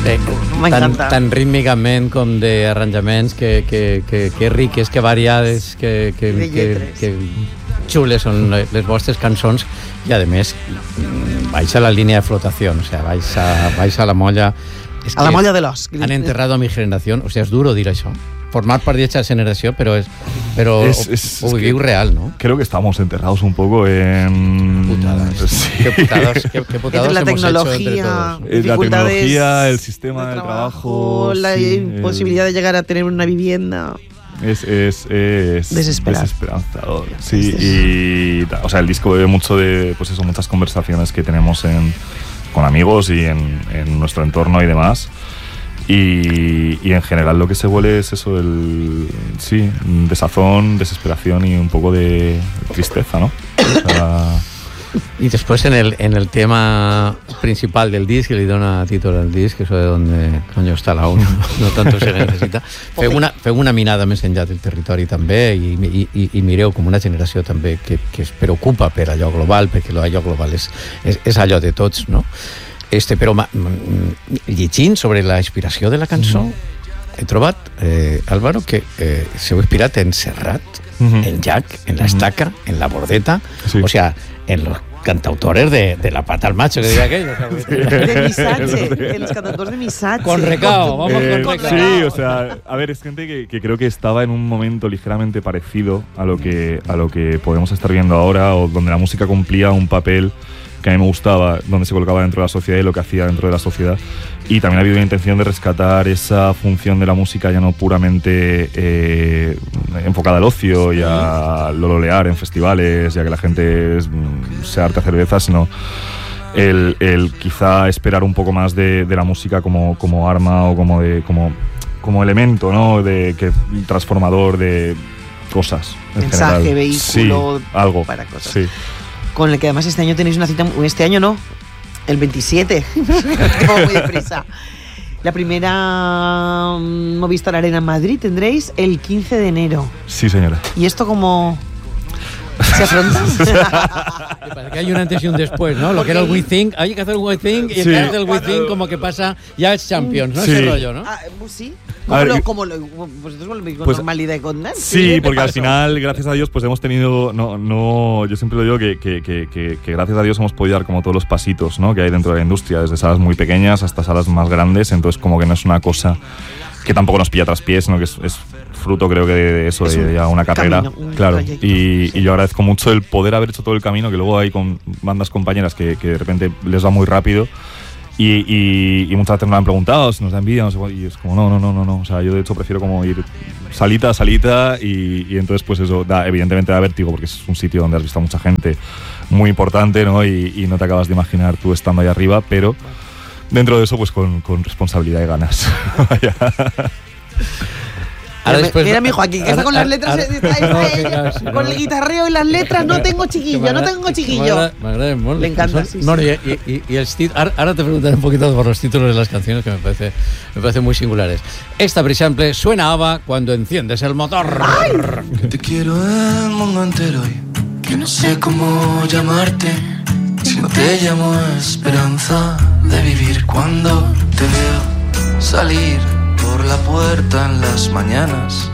Tan rítmicament com d'arranjaments que riques, que variades, que xules són les vostres cançons, i a més vais a la línia de flotació, o sea, vais a la molla. Es a la molla de l'os. Han enterrado a mi generación, o sea, es duro dir això. Formar part d'aquesta generació, però ho viviu real, ¿no? Creo que estamos enterrados un poco en... Putadas. Sí. ¿Qué putadas la hemos tecnología, hecho entre todos? La tecnología, el sistema de trabajo... La imposibilidad de llegar a tener una vivienda... Es desesperanzador. Sí, y o sea, el disco bebe mucho de, pues eso, muchas conversaciones que tenemos con amigos y en nuestro entorno y demás. Y en general lo que se huele es eso, desazón, desesperación y un poco de tristeza, ¿no? O sea, y después en el tema principal del disc, que li dona títol al disc, eso de donde coño está la ONU, no tanto se necesita. Feu una mirada més enllà del territori també, i mireu com una generació també que es preocupa per allò global, perquè allò global és allò de tots, no? Però llegint sobre la inspiració de la cançó, he trobat, Álvaro, que s'heu inspirat en Serrat, en Jack, en la Estaca, en la Bordeta, o sea, en los cantautores de la pata al macho, que diría aquello. De Misache, en los cantautores de Misache. Con recao, vamos con recao. Sí, o sea, a ver, es gente que creo que estaba en un momento ligeramente parecido a lo que podemos estar viendo ahora, o donde la música cumplía un papel que a mí me gustaba, donde se colocaba dentro de la sociedad y lo que hacía dentro de la sociedad. Y también ha habido una intención de rescatar esa función de la música ya no puramente enfocada al ocio y a lololear en festivales, ya que la gente se harta cerveza, sino el quizá esperar un poco más de la música como arma o como elemento, ¿no? Transformador de cosas. Mensaje, vehículo, sí, algo para cosas. Sí. Con el que además este año tenéis una cita, este año no, el 27, como muy deprisa. La primera Movistar Arena en Madrid tendréis el 15 de enero. Sí, señora. ¿Y esto cómo se afronta? Parece que hay un antes y un después, ¿no? Lo que era el We Think, hay que hacer un We Think, y el del We Think como que pasa, ya es Champions, ¿no? Sí. Ese rollo, ¿no? Sí. Vosotros volvéis con normalidad y con Nancy. Sí, porque al final, gracias a Dios, pues hemos tenido, yo siempre lo digo que gracias a Dios hemos podido dar como todos los pasitos, ¿no? Que hay dentro de la industria, desde salas muy pequeñas hasta salas más grandes, entonces como que no es una cosa que tampoco nos pilla tras pies, sino que es fruto, creo que de eso, de ya una carrera. Claro. Y yo agradezco mucho el poder haber hecho todo el camino, que luego hay con bandas compañeras que de repente les va muy rápido. Y muchas veces nos han preguntado si nos da envidia, no sé, y es como no. O sea, yo de hecho prefiero como ir salita a salita y entonces pues eso evidentemente da vértigo, porque es un sitio donde has visto a mucha gente muy importante, ¿no? Y no te acabas de imaginar tú estando ahí arriba, pero dentro de eso pues con responsabilidad y ganas. Mira, mi Joaquín, que está con las letras, con el guitarreo y las letras, no tengo chiquillo. Le encanta, sí. Bueno, y ahora te preguntaré un poquito por los títulos de las canciones, que me parecen muy singulares. Esta, por ejemplo, suena ABBA cuando enciendes el motor. ¡Ay! Que te quiero el mundo entero y que no sé cómo llamarte. Si no te llamo esperanza de vivir cuando te veo salir por la puerta en las mañanas,